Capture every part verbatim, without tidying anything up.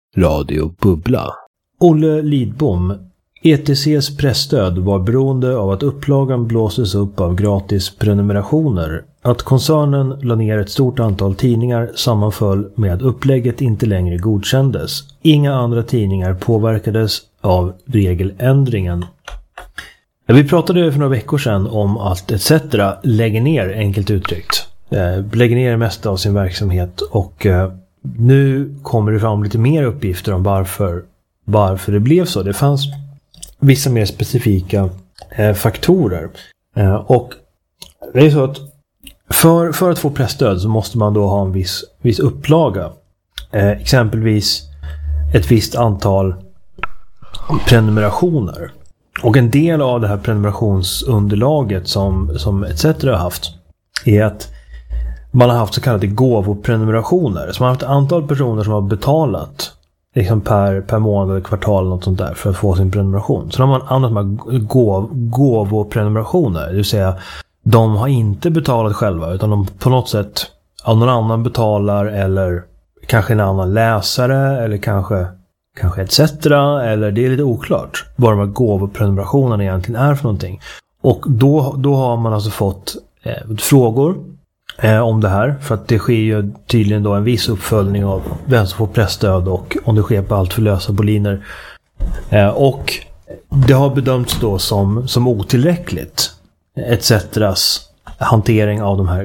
Radio Bubbla. Olle Lidbom. E T C:s pressstöd var beroende av att upplagan blåses upp av gratis prenumerationer. Att koncernen la ner ett stort antal tidningar sammanföll med att upplägget inte längre godkändes. Inga andra tidningar påverkades av regeländringen. Vi pratade för några veckor sedan om att et cetera lägger ner, enkelt uttryckt. Lägger ner det mesta av sin verksamhet, och nu kommer det fram lite mer uppgifter om varför, varför det blev så. Det fanns vissa mer specifika eh, faktorer. Eh, och det är så att för, för att få pressstöd så måste man då ha en viss, viss upplaga. Eh, exempelvis ett visst antal prenumerationer. Och en del av det här prenumerationsunderlaget som, som et cetera har haft är att man har haft så kallade gåvoprenumerationer. Så man har haft ett antal personer som har betalat liksom per, per månad eller kvartal eller något sånt där för att få sin prenumeration. Så då har man använt de här gåv, gåvoprenumerationer. Det vill säga, de har inte betalat själva, utan de på något sätt av någon annan betalar, eller kanske en annan läsare, eller kanske, kanske et cetera. Eller det är lite oklart vad de här gåvoprenumerationerna egentligen är för någonting. Och då, då har man alltså fått eh, frågor Eh, om det här, för att det sker ju tydligen då en viss uppföljning av vem som får pressstöd och om det sker på allt för lösa boliner. Eh, och det har bedömts då som, som otillräckligt et ceteras hantering av de här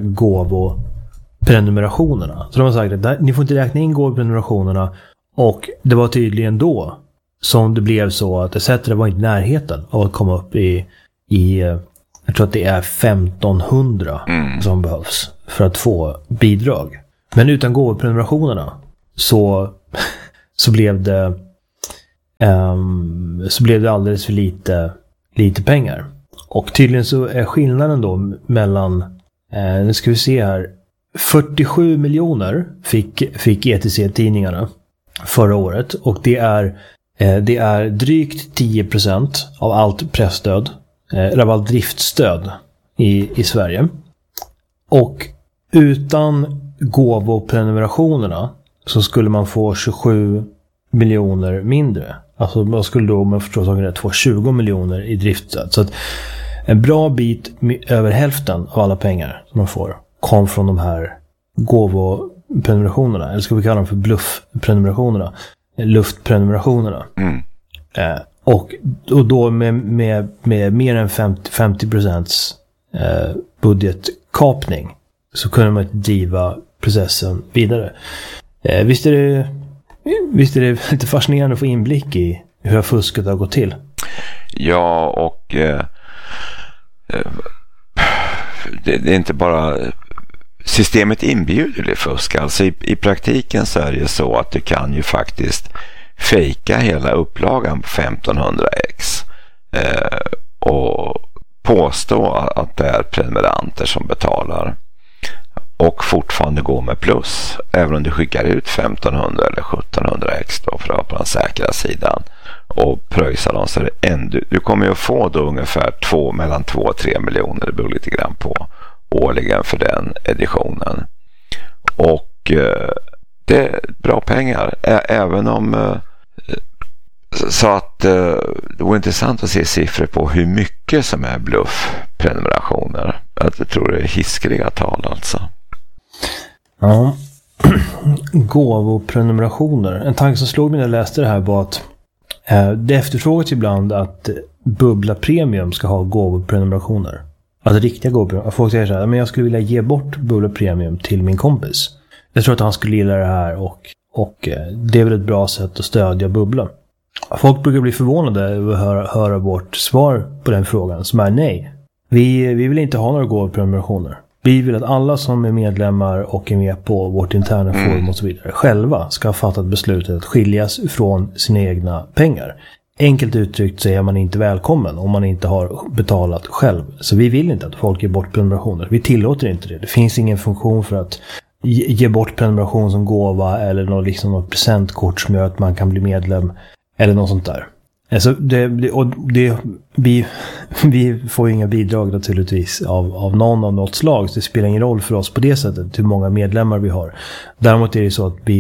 gåvoprenumerationerna. Så de har sagt att där, ni får inte räkna in gåvoprenumerationerna, och det var tydligen då som det blev så att et cetera var inte i närheten av att komma upp i, i jag tror att det är femtonhundra mm. som behövs för att få bidrag. Men utan gåvoprenumerationerna så, så blev det um, så blev det alldeles för lite, lite pengar. Och tydligen så är skillnaden då mellan, eh, nu ska vi se här, fyrtiosju miljoner fick, fick E T C-tidningarna förra året. Och det är, eh, det är drygt tio procent av allt pressstöd, av allt driftstöd i, i Sverige. Och utan gåvoprenumerationerna så skulle man få tjugosju miljoner mindre. Alltså man skulle då, om man förstår saken rätt, få tjugo miljoner i driftstöd. Så att en bra bit, över hälften av alla pengar som man får, kom från de här gåvoprenumerationerna. Eller ska vi kalla dem för bluffprenumerationerna. Luftprenumerationerna. Mm. Eh, Och, och då med, med, med mer än femtio procents eh, budgetkapning så kunde man driva processen vidare. Eh, visst, är det, visst är det lite fascinerande att få inblick i hur fusket har gått till? Ja, och eh, det, det är inte bara... Systemet inbjuder till fusk. Alltså i, i praktiken så är det ju så att du kan ju faktiskt fejka hela upplagan på femtonhundra ex eh, och påstå att det är prenumeranter som betalar och fortfarande gå med plus även om du skickar ut femtonhundra eller sjuttonhundra ex då för att på den säkra sidan och pröjsa dem, så det ändå, du kommer ju att få då ungefär två, mellan två och tre miljoner, det beror lite grann på, årligen för den editionen. Och eh, det är bra pengar, Ä- även om eh, så att eh, det var intressant att se siffror på hur mycket som är bluffprenumerationer. Jag tror det är hiskeliga tal alltså. Ja. Gåvoprenumerationer. En tanke som slog mig när jag läste det här var att eh, det efterfrågas ibland att Bubbla Premium ska ha gåvoprenumerationer. Alltså riktiga gåvoprenumerationer. Folk säger så här, men jag skulle vilja ge bort Bubbla Premium till min kompis. Jag tror att han skulle gilla det här, och, och det är väl ett bra sätt att stödja Bubbla. Folk brukar bli förvånade över att höra, höra vårt svar på den frågan, som är nej. Vi, vi vill inte ha några gåvoprenumerationer. Vi vill att alla som är medlemmar och är med på vårt interna forum mm. och så vidare själva ska ha fattat beslutet att skiljas från sina egna pengar. Enkelt uttryckt så är man inte välkommen om man inte har betalat själv. Så vi vill inte att folk ger bort prenumerationer. Vi tillåter inte det. Det finns ingen funktion för att ge bort prenumeration som gåva eller något, liksom något presentkort som gör att man kan bli medlem eller något sånt där. Alltså det, det, och det, vi, vi får ju inga bidrag naturligtvis av, av någon av något slag, så det spelar ingen roll för oss på det sättet hur många medlemmar vi har. Däremot är det så att vi,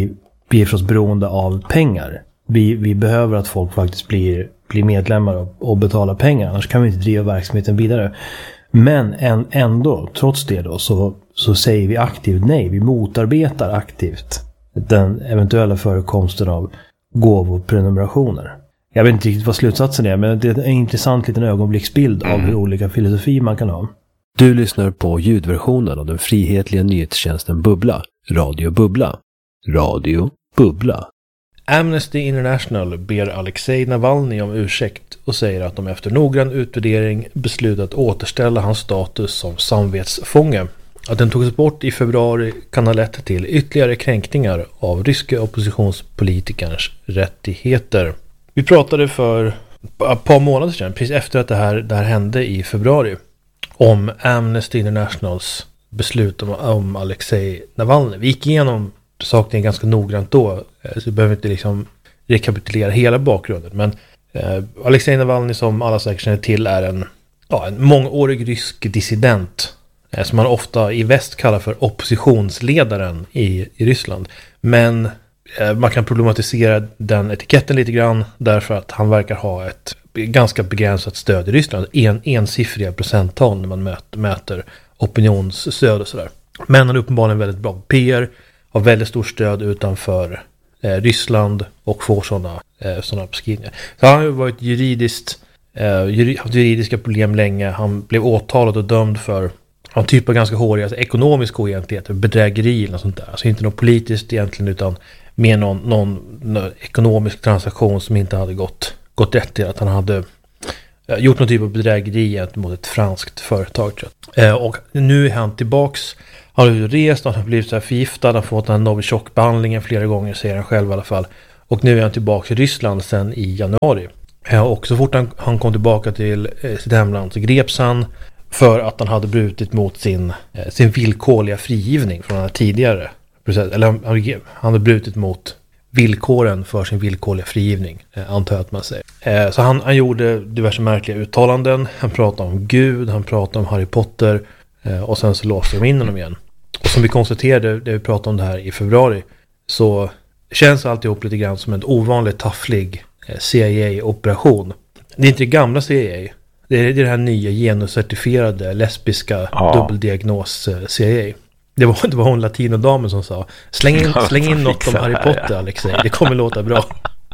vi är förstås beroende av pengar. Vi, vi behöver att folk faktiskt blir, blir medlemmar och, och betalar pengar. Annars kan vi inte driva verksamheten vidare. Men en, ändå, trots det då, så, så säger vi aktivt nej. Vi motarbetar aktivt den eventuella förekomsten av gåvoprenumerationer. Jag vet inte riktigt vad slutsatsen är, men det är en intressant liten ögonblicksbild av hur olika filosofi man kan ha. Du lyssnar på ljudversionen av den frihetliga nyhetstjänsten Bubbla, Radio Bubbla. Radio Bubbla. Amnesty International ber Alexej Navalny om ursäkt och säger att de efter noggrann utvärdering beslutat återställa hans status som samvetsfånge. Att den togs bort i februari kan ha lett till ytterligare kränkningar av ryska oppositionspolitikerns rättigheter. Vi pratade för ett par månader sedan, precis efter att det här, det här hände i februari, om Amnesty Internationals beslut om, om Alexej Navalny. Vi gick igenom saken ganska noggrant då, så vi behöver inte liksom rekapitulera hela bakgrunden. Men eh, Alexej Navalny, som alla säkert känner till, är en, ja, en mångårig rysk dissident eh, som man ofta i väst kallar för oppositionsledaren i, i Ryssland. Men eh, man kan problematisera den etiketten lite grann därför att han verkar ha ett ganska begränsat stöd i Ryssland. En, ensiffriga procenttal när man möter, möter opinionsstöd och sådär. Men han är uppenbarligen väldigt bra på P R, har väldigt stort stöd utanför eh, Ryssland och får sådana eh, sådana beskrivningar. Så han har ju varit juridiskt, eh, juri, haft juridiska problem länge. Han blev åtalad och dömd för en typ av ganska håriga, alltså ekonomiska oegentligheter, bedrägeri eller sånt där. Alltså inte något politiskt egentligen, utan mer någon, någon, någon ekonomisk transaktion som inte hade gått, gått rätt till, att han hade eh, gjort någon typ av bedrägeri mot ett franskt företag, tror jag. Eh, och nu är han tillbaks. Han har rest, han har blivit så här förgiftad, han har fått den här Novichok-behandlingen flera gånger, säger han själv i alla fall. Och nu är han tillbaka i Ryssland sedan i januari. Och så fort han, han kom tillbaka till eh, sitt hemland så greps han för att han hade brutit mot sin, eh, sin villkorliga frigivning från den här tidigare process. Eller han, han hade brutit mot villkoren för sin villkorliga frigivning, eh, antar jag att man säger. Eh, så han, han gjorde diverse märkliga uttalanden. Han pratade om Gud, han pratade om Harry Potter, eh, och sen så låste de in honom igen. Och som vi konstaterade, det vi pratade om det här i februari, så känns alltihop lite grann som en ovanligt tafflig C I A-operation. Det är inte det gamla C I A. Det är det här nya genuscertifierade lesbiska ja. dubbeldiagnos C I A. Det var, det var hon latinodamen som sa: Släng in, släng in något om Harry Potter, Alexej. Det kommer låta bra.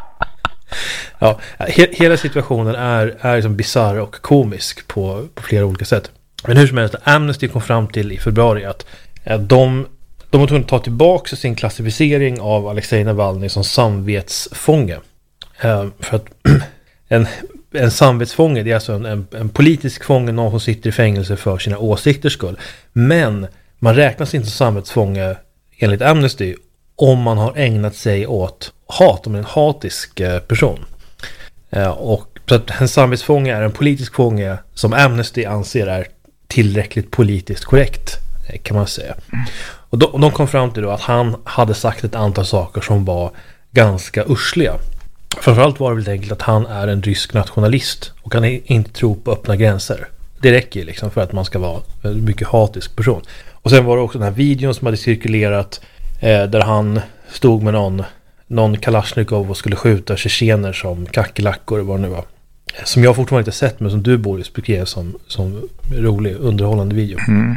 Ja, he, hela situationen är, är liksom bizarr och komisk på, på flera olika sätt. Men hur som helst, Amnesty kom fram till i februari att de, de har tvungna att ta tillbaka sin klassificering av Alexej Navalny som samvetsfånge. Uh, för att en, en samvetsfånge, det är alltså en, en, en politisk fånge, någon som sitter i fängelse för sina åsikters skull. Men man räknas inte som samvetsfånge enligt Amnesty om man har ägnat sig åt hat, om en hatisk uh, person. Uh, och så att en samvetsfånge är en politisk fånge som Amnesty anser är tillräckligt politiskt korrekt, kan man säga. Och de, och de kom fram till då att han hade sagt ett antal saker som var ganska ursliga. Framförallt var det väl enkelt att han är en rysk nationalist och kan inte tro på öppna gränser. Det räcker liksom för att man ska vara en mycket hatisk person. Och sen var det också den här videon som hade cirkulerat eh, där han stod med någon, någon Kalashnikov och skulle skjuta tjetjener som kackerlackor och vad det nu var. Som jag fortfarande inte sett, men som du, Boris, beskrev som, som rolig, underhållande video. Mm.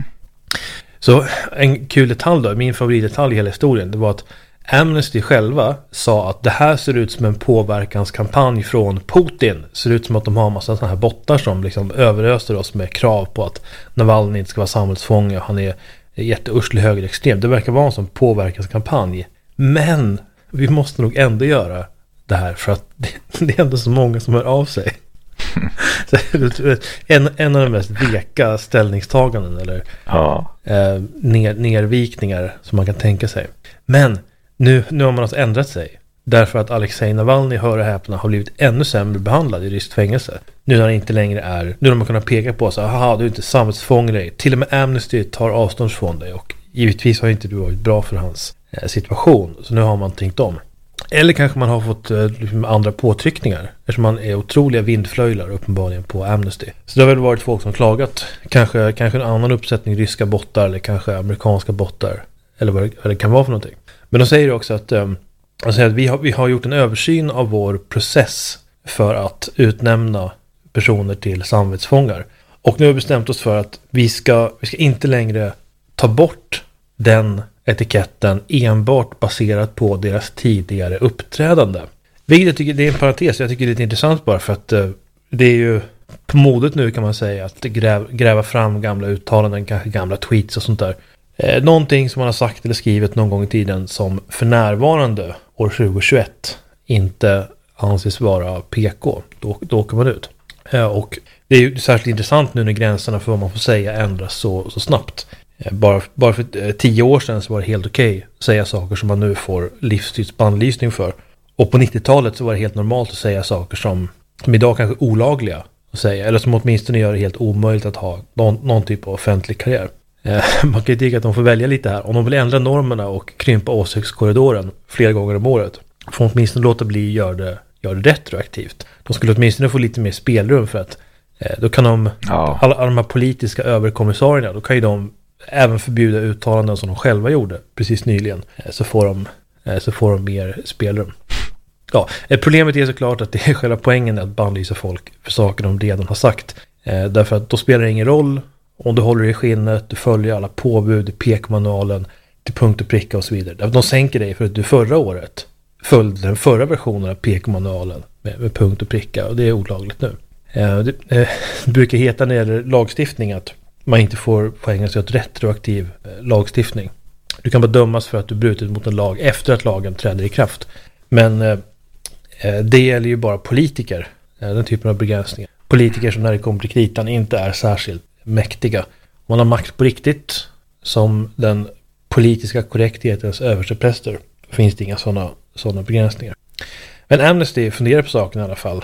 Så en kul detalj då, min favoritdetalj i hela historien, det var att Amnesty själva sa att det här ser ut som en påverkanskampanj från Putin. Ser ut som att de har en massa sådana här bottar som liksom överöser oss med krav på att Navalny inte ska vara samhällsfånge och han är jätteurslig högerextrem. Det verkar vara en sån påverkanskampanj. Men vi måste nog ändå göra det här för att det, det är ändå så många som hör av sig. Så, en, en av de mest veka ställningstaganden eller ja. eh, ner, nervikningar som man kan tänka sig. Men nu, nu har man alltså ändrat sig. Därför att Alexej Navalny, hör och häpna, har blivit ännu sämre behandlad i ryskt fängelse. Nu när han inte längre är, nu när man kan peka på så aha, du är inte samvetsfånge dig. Till och med Amnesty tar avstånd från dig och givetvis har inte du varit bra för hans eh, situation. Så nu har man tänkt om. Eller kanske man har fått eh, andra påtryckningar eftersom man är otroliga vindflöjlar uppenbarligen på Amnesty. Så det har väl varit folk som klagat. Kanske, kanske en annan uppsättning ryska bottar eller kanske amerikanska bottar. Eller vad det, vad det kan vara för någonting. Men de säger också att um, Han säger att vi har, vi har gjort en översyn av vår process för att utnämna personer till samvetsfångar. Och nu har vi bestämt oss för att vi ska, vi ska inte längre ta bort den etiketten enbart baserat på deras tidigare uppträdande. Vilket jag tycker, det är en parentes, jag tycker det är lite intressant bara för att eh, det är ju på modet nu kan man säga att gräva, gräva fram gamla uttalanden, kanske gamla tweets och sånt där. Eh, någonting som man har sagt eller skrivit någon gång i tiden som för närvarande år tjugohundratjugoett inte anses vara P K. Då, då åker man ut. Eh, och det är ju särskilt intressant nu när gränserna för vad man får säga ändras så, så snabbt. Eh, bara, bara för eh, tio år sedan så var det helt okej okay att säga saker som man nu får livstidsbannlysning för. Och på nittiotalet så var det helt normalt att säga saker som, som idag kanske är olagliga att säga. Eller som åtminstone gör det helt omöjligt att ha någon, någon typ av offentlig karriär. Eh, man kan ju tycka att de får välja lite här. Om de vill ändra normerna och krympa åsiktskorridoren flera gånger om året, får de åtminstone låta bli att göra det, göra det retroaktivt. De skulle åtminstone få lite mer spelrum för att eh, då kan de, ja. alla, alla de här politiska överkommissarierna, då kan ju de även förbjuda uttalanden som de själva gjorde precis nyligen. Eh, så, får de, eh, så får de mer spelrum. Ja, problemet är såklart att det är själva poängen att bannlysa folk för saker de redan har sagt. Eh, därför att då spelar det ingen roll om du håller i skinnet, du följer alla påbud i P K-manualen till punkt och pricka och så vidare. De sänker dig för att du förra året följde den förra versionen av P K-manualen med, med punkt och pricka och det är olagligt nu. Eh, det, eh, det brukar heta när det gäller lagstiftning att man inte får poängen sig åt retroaktiv eh, lagstiftning. Du kan bara dömas för att du brutit mot en lag efter att lagen träder i kraft. Men eh, det gäller ju bara politiker, den typen av begränsningar. Politiker som när det kommer till kritan inte är särskilt mäktiga. Om man har makt på riktigt, som den politiska korrekthetens överstepräster, finns det inga sådana sådana begränsningar. Men Amnesty funderar på saken i alla fall.